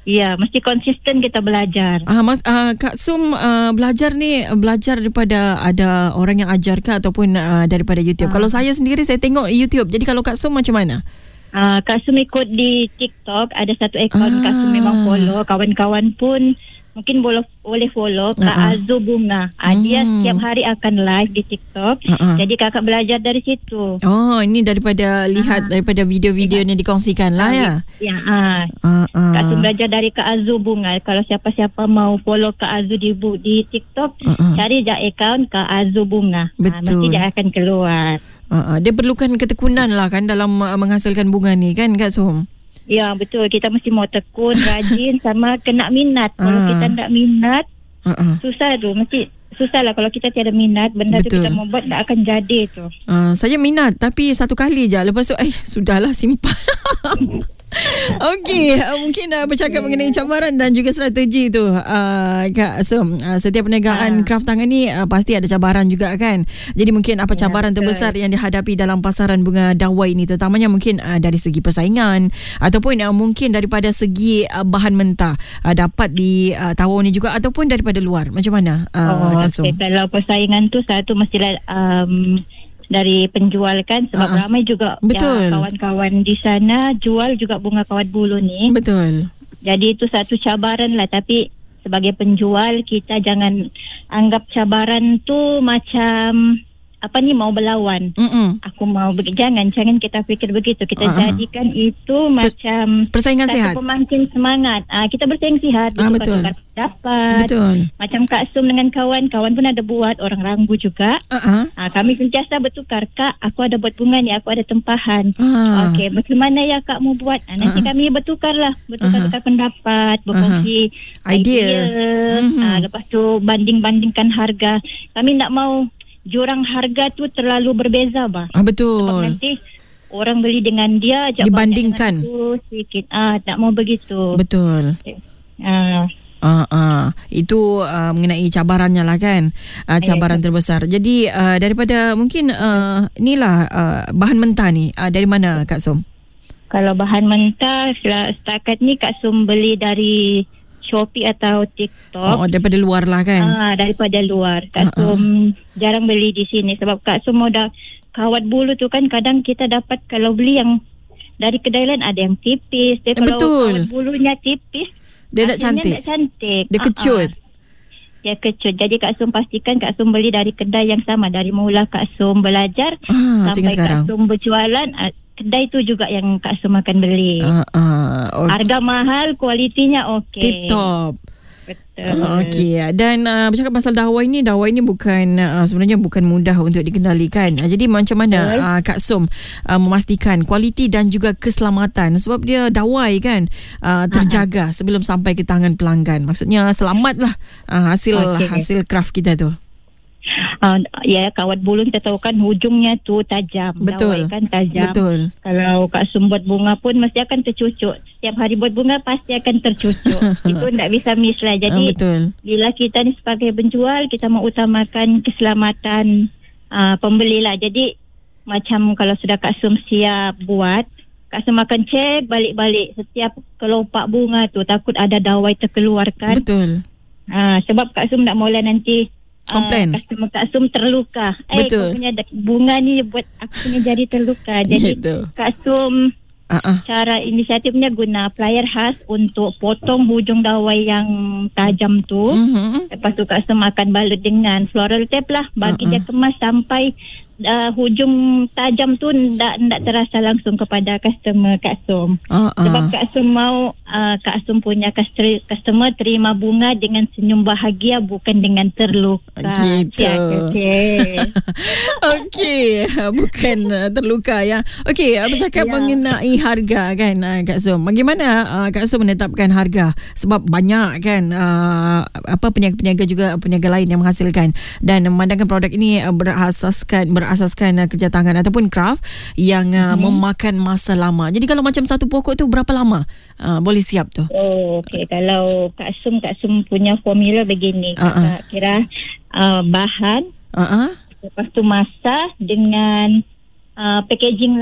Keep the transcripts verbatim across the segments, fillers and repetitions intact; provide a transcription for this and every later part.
Ya, mesti konsisten kita belajar. Ah, mas, ah, Kak Sum uh, belajar ni belajar daripada ada orang yang ajar ke ataupun uh, daripada YouTube? Ah. Kalau saya sendiri saya tengok YouTube. Jadi kalau Kak Sum macam mana? Uh, Kak Sum ikut di TikTok, ada satu akaun Ah. Kak Sum memang follow. Kawan-kawan pun mungkin boleh boleh follow Kak Uh-uh. Azu Bunga. Uh, Hmm. Dia setiap hari akan live di TikTok. Uh-uh. Jadi kakak belajar dari situ. Oh, ini daripada lihat Ah. daripada video-video yang dikongsikan lah ya. Ya, ah. Uh, uh. Kak Sum belajar dari Kak Azu Bunga. Kalau siapa-siapa mau follow Kak Azu di bu- di TikTok, Uh-uh. cari je akaun Kak Azu Bunga. Ah, Betul. mesti dia akan keluar. Uh, uh. Dia perlukan ketekunan lah kan dalam uh, menghasilkan bunga ni kan Kak Sum? Ya, betul. Kita mesti mau tekun, rajin sama kena minat. Kalau Ah. kita tak minat, Uh-uh. susah tu. Mesti susah lah kalau kita tiada minat. Benda Betul. tu kita mau buat tak akan jadi tu. Uh, saya minat tapi satu kali je. Lepas tu eh sudahlah simpan. Okey, uh, mungkin uh, bercakap mengenai cabaran dan juga strategi tu uh, Kak Sum. Uh, setiap perniagaan Ah. kraft tangan ni uh, pasti ada cabaran juga kan. Jadi mungkin apa Ya, cabaran betul. terbesar yang dihadapi dalam pasaran bunga dawai ni, terutamanya mungkin uh, dari segi persaingan ataupun uh, mungkin daripada segi uh, bahan mentah uh, dapat ditawar ni juga ataupun daripada luar. Macam mana uh, Oh, Kak Sum? okay. Kalau persaingan tu satu mestilah um, dari penjual kan, sebab Ah, ah. ramai juga Betul. ya, kawan-kawan di sana jual juga bunga kawat bulu ni. Betul. Jadi itu satu cabaran lah, tapi sebagai penjual kita jangan anggap cabaran tu macam apa ni mau berlawan. Mm-mm. Aku mau beg- jangan jangan kita fikir begitu. Kita Ah, ah. jadikan itu macam Persaingan satu sihat. pemancing semangat. Ah, kita bersaing sihat, Ah, bertukar-tukar pendapat. Betul. Macam Kak Sum dengan kawan, kawan pun ada buat, orang Ranggu juga. Uh-uh. Ah, kami sentiasa bertukar, Kak, aku ada buat bunga ni, aku ada tempahan. Ah. Okey, bagaimana ya Kak mau buat? Ah, nanti Ah. kami bertukar lah, bertukar-tukar pendapat, berkongsi Idea. idea. Mhm. Ah, lepas tu banding-bandingkan harga. Kami tak mau jurang harga tu terlalu berbeza, bah. Ah, Sebab betul. nanti orang beli dengan dia ajak Dibandingkan. banyak dengan aku sikit. Ah, tak mau begitu. Betul. Ah, Ah, ah. Itu uh, mengenai cabarannya lah kan. Uh, cabaran terbesar. Jadi uh, daripada mungkin uh, inilah uh, bahan mentah ni uh, dari mana Kak Sum? kalau bahan mentah setakat ni Kak Sum beli dari Shopee atau TikTok. Oh, daripada luar lah kan. Ah, daripada luar. Ah, Kak Sum jarang beli di sini sebab Kak Sum mau dah kawat bulu tu kan kadang kita dapat kalau beli yang dari kedai lain ada yang tipis. Dia Eh, kalau betul. kawat bulunya tipis, Dia tak hasilnya cantik. tak cantik. Dia Ah, kecut. ah. Dia kecut. Jadi Kak Sum pastikan Kak Sum beli dari kedai yang sama. Dari mula Kak Sum belajar Ah, sehingga sampai sekarang. Kak Sum berjualan, ah, kedai tu juga yang Kak Sum akan beli. Ah, ah, okay. Harga mahal, kualitinya okey. Tip top. Betul. Uh, Okey, dan uh, bercakap pasal dawai ni, dawai ni bukan uh, sebenarnya bukan mudah untuk dikendalikan. Uh, jadi macam mana uh, Kak Sum uh, memastikan kualiti dan juga keselamatan sebab dia dawai kan uh, terjaga uh-huh. sebelum sampai ke tangan pelanggan. Maksudnya selamatlah uh, hasil Okey. hasil kraft kita tu. Uh, ya, kawat bulu kita tahu kan hujungnya tu tajam. Betul. Dawai kan tajam. Betul. Kalau Kak Sum buat bunga pun mesti akan tercucuk. Setiap hari buat bunga pasti akan tercucuk. Itu tak bisa miss lah. Uh, Jadi betul. bila kita ni sebagai penjual, kita mau utamakan keselamatan uh, pembeli lah. Jadi macam kalau sudah Kak Sum siap buat, Kak Sum akan cek balik-balik setiap kelopak bunga tu. Takut ada dawai terkeluarkan. Betul. Uh, sebab Kak Sum tak maulah nanti Komplain. Uh, customer Kak Sum terluka. Eh, Betul. kau punya bunga ni buat aku punya jadi terluka. Jadi Gitu. Kak Sum Uh-uh. cara inisiatifnya guna plier khas untuk potong hujung dawai yang tajam tu. Mhm. Lepas tu Kak Sum akan balut dengan floral tape lah. Bagi Uh-uh. dia kemas sampai uh, hujung tajam tu ndak ndak terasa langsung kepada customer Kak Sum. Uh-uh. Sebab Kak Sum mau uh, Kak Sum punya customer, customer terima bunga dengan senyum bahagia, bukan dengan terluka. Gitu. Siap, okey. Okey, bukan uh, terluka ya. Okey, uh, bercakap Ya. mengenai harga kan uh, Kak Sum. Bagaimana uh, Kak Sum menetapkan harga? Sebab banyak kan uh, apa peniaga-peniaga juga peniaga lain yang menghasilkan dan memandangkan produk ini uh, berasaskan berasaskan uh, kerja tangan ataupun craft yang uh, Mhm. memakan masa lama. Jadi kalau macam satu pokok tu berapa lama uh, boleh siap tu? Oh, okey. Kalau Kak Sum, Kak Sum punya formula begini. Uh-uh. Kakak kira uh, bahan, Uh-uh. lepas tu masa dengan uh, packaging lah.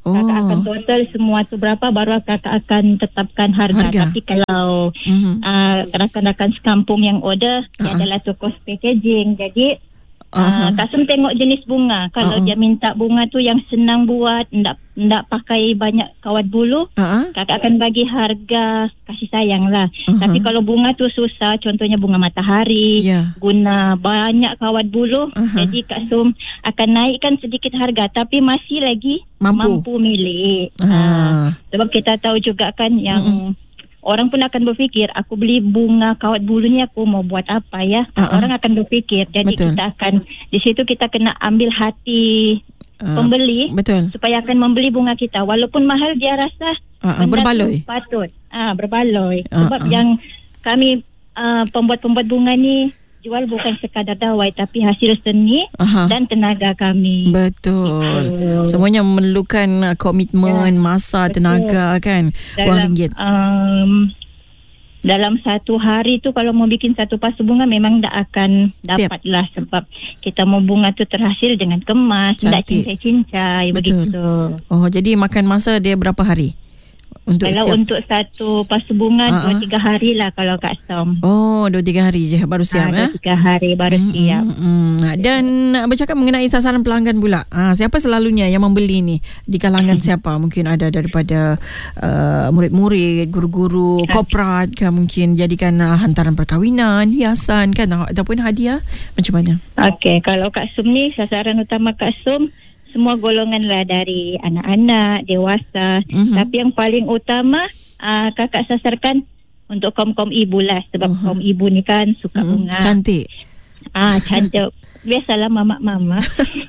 Oh. Kakak akan total semua tu berapa, baru kakak akan tetapkan harga, Harga. tapi kalau Mhm. uh, rakan-rakan sekampung yang order, dia Uh-uh. adalah to cost packaging. Jadi Aha. Uh, Kak Som tengok jenis bunga. Kalau Uh-uh. dia minta bunga tu yang senang buat, ndak ndak pakai banyak kawat bulu, Uh-uh. kakak akan bagi harga kasih sayang lah. Uh-huh. Tapi kalau bunga tu susah, contohnya bunga matahari, Ya. guna banyak kawat bulu, Uh-huh. jadi Kak Som akan naikkan sedikit harga, tapi masih lagi Mampu. mampu milik. Ah. Uh, sebab kita tahu juga kan yang Mm-mm. orang pun akan berfikir, aku beli bunga kawat bulu ni aku mau buat apa ya? Uh-uh. Orang akan berfikir. Jadi Betul. kita akan, di situ kita kena ambil hati Uh, pembeli betul. supaya akan membeli bunga kita. Walaupun mahal, dia rasa Uh, uh, benda berbaloi. tu patut. Ah, berbaloi. Uh-uh. Sebab yang kami uh, pembuat-pembuat bunga ni jual bukan sekadar dawai, tapi hasil seni Aha. dan tenaga kami. Betul. Betul. Semuanya memerlukan uh, komitmen, Ya, masa, betul. tenaga kan. Wang Dalam, ringgit. um, dalam satu hari tu kalau mau bikin satu pasu bunga memang tak akan Siap. dapat lah, sebab kita mau bunga tu terhasil dengan kemas, tak Cantik. cincai-cincai. Betul. Begitu. Oh, jadi makan masa dia berapa hari? Untuk Kalau siap. untuk satu pasu bunga Ah, dua ah. tiga hari lah kalau Kak Som. Oh, dua tiga hari je baru siap Ah, eh. dua tiga hari baru Mm, siap. mm, mm. Dan uh, bercakap mengenai sasaran pelanggan pula. Ah, siapa selalunya yang membeli ni? Di kalangan siapa? Mungkin ada daripada uh, murid-murid, guru-guru, korporat kan, mungkin jadikan uh, hantaran perkahwinan, hiasan kan, ataupun hadiah. Macam mana? Okey, kalau Kak Som ni sasaran utama Kak Som semua golongan lah, dari anak-anak, dewasa. Mhm. Tapi yang paling utama uh, kakak sasarkan untuk kaum-kaum ibu lah, sebab Uh-huh. kaum ibu ni kan suka Mm, bunga. cantik. Ah, cantik. Biasalah mama-mama.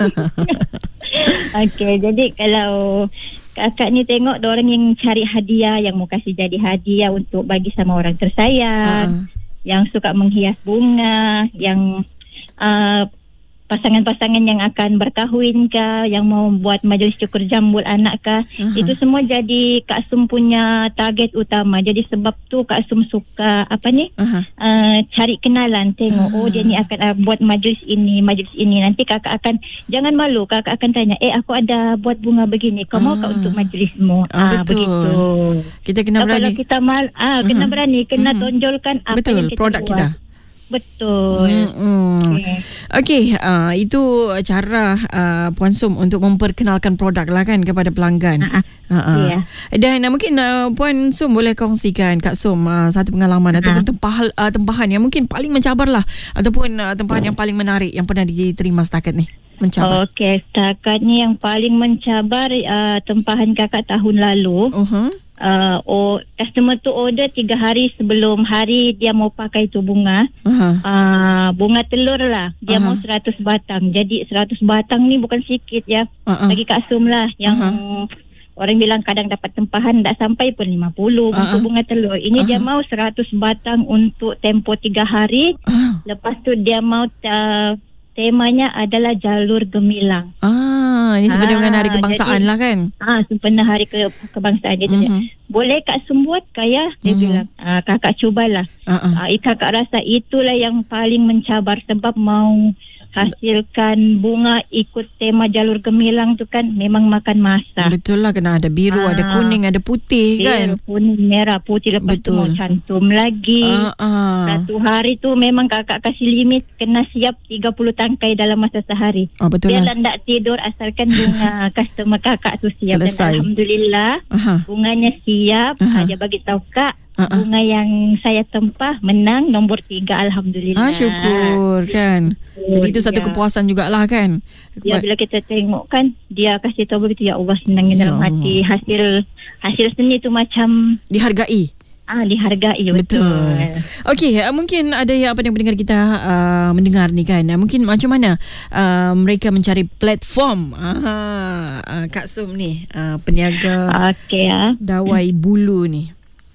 Okey, jadi kalau kakak ni tengok ada orang yang cari hadiah, yang mau kasih jadi hadiah untuk bagi sama orang tersayang, Ah, yang suka menghias bunga, yang uh, pasangan-pasangan yang akan berkahwin kah, yang mau buat majlis cukur jambul anak kah, uh-huh. itu semua jadi Kak Som punya target utama. Jadi sebab tu Kak Som suka apa ni, uh-huh. uh, cari kenalan, tengok Ah. oh dia ni akan uh, buat majlis ini, majlis ini. Nanti kakak akan, jangan malu, kakak akan tanya, eh aku ada buat bunga begini, kau mau Ah. kak untuk majlismu? Ah, betul. Begitu. Kita kena So, kalau berani. kita mal, ah kena Uh-huh. berani, kena Uh-huh. tonjolkan apa Betul, yang kita produk buat. kita. Betul. Mm-mm. Okay. Okey, uh, itu cara uh, Puan Som untuk memperkenalkan produk lah kan kepada pelanggan. Ah, ah. Uh-uh. Ya. Dan uh, mungkin uh, Puan Som boleh kongsikan Kak Som uh, satu pengalaman Ha. ataupun tempahan, uh, tempahan yang mungkin paling mencabar lah, ataupun uh, tempahan yang paling menarik yang pernah diterima setakat ni. Mencabar. Okey, setakat ni yang paling mencabar uh, tempahan kakak tahun lalu. Uh-huh. Uh, oh, customer tu order tiga hari sebelum hari dia mau pakai tu bunga. Uh-huh. Uh, bunga telur lah. Dia Aha. mau seratus batang. Jadi seratus batang ni bukan sikit ya. Uh-uh. Bagi Kak Som lah. Yang Aha. orang bilang kadang dapat tempahan tak sampai pun lima puluh Aha. untuk bunga telur. Ini dia Aha. mau seratus batang untuk tempoh tiga hari. Ah. Lepas tu dia mau uh, temanya adalah jalur gemilang. Ah, ini sebenarnya Ah, dengan hari kebangsaan jadi- lah kan. Ah, sempena hari ke kebangsaan dia. Mhm. Boleh Kak Som buat kaya? Dia Mhm. bilang, ah, kakak cubalah. Uh-uh. Ah, kakak rasa itulah yang paling mencabar, sebab mau hasilkan bunga ikut tema jalur gemilang tu kan memang makan masa. Betul lah, kena ada biru, Ah. ada kuning, ada putih kan. Biru, kuning, merah, putih, lepas tu Betul. mau cantum lagi. Ah, ah. Satu hari tu memang kakak kasih limit kena siap tiga puluh tangkai dalam masa sehari. Oh, betul Dia lah. lah tak tidur asalkan bunga customer kakak tu siap. Selesai. Dan Alhamdulillah Aha. bunganya siap. Aha. Ah, dia bagi tahu Kak, Ah, ah. bunga yang saya tempah menang nombor tiga. Alhamdulillah. Ah, syukur kan. Jadi itu satu Ya. kepuasan jugalah kan. Ya, bila kita tengok kan, dia kasih tahu begitu, ya Allah, senangnya Ya dalam Allah. hati. Hasil hasil seni tu macam Dihargai. ah dihargai. Betul. Betul. Okey, uh, mungkin ada yang apa yang pendengar kita uh, mendengar ni kan. Uh, mungkin macam mana uh, mereka mencari platform. Aha, uh, Kak Som ni, uh, peniaga Okey ya. dawai bulu ni.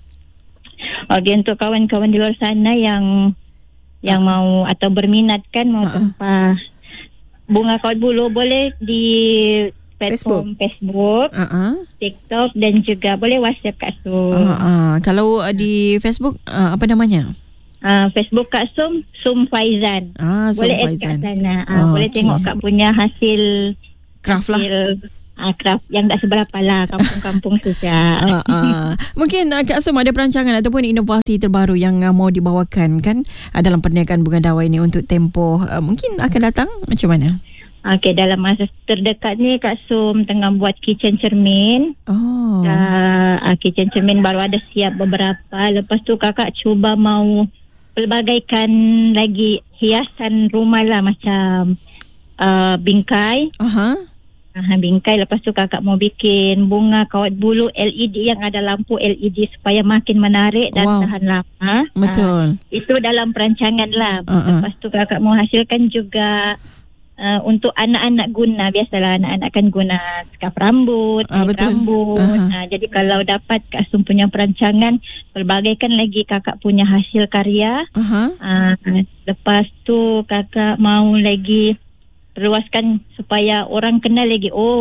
Okey, untuk kawan-kawan di luar sana yang yang mau atau berminat kan mau Ha. tempah bunga kawat bulu, boleh di platform Facebook, Uh-uh. TikTok dan juga boleh WhatsApp Kak Som. Uh, uh, kalau uh, di Facebook uh, apa namanya? Uh, Facebook Kak Som, Som Faizan. Ah, Som Boleh add kat Faizan. sana. Uh, Oh, boleh okey. tengok Kak punya hasil Craft lah. hasil uh, craft yang tak seberapa lah, kampung-kampung saja. Uh, uh. Mungkin uh, Kak Som ada perancangan ataupun inovasi terbaru yang uh, mau dibawakan kan uh, dalam perniagaan bunga dawai ini untuk tempoh uh, mungkin akan datang, macam mana? Okey, dalam masa terdekat ni Kak Som tengah buat kitchen cermin. Oh. Uh, uh, kitchen cermin baru ada siap beberapa. Lepas tu kakak cuba mau pelbagaikan lagi hiasan rumah lah, macam uh, bingkai. Aha. Uh, bingkai. Lepas tu kakak mau bikin bunga kawat bulu L E D yang ada lampu L E D supaya makin menarik dan Wow. tahan lama. Betul. Uh, itu dalam perancangan lah. Uh-uh. Lepas tu kakak mau hasilkan juga Uh, untuk anak-anak guna. Biasalah anak-anak kan guna skaf rambut, Ah, klip betul. rambut. Aha. Uh, jadi kalau dapat Kak Sum punya perancangan, pelbagaikan lagi kakak punya hasil karya. Aha. Uh, lepas tu kakak mau lagi perluaskan supaya orang kenal lagi, oh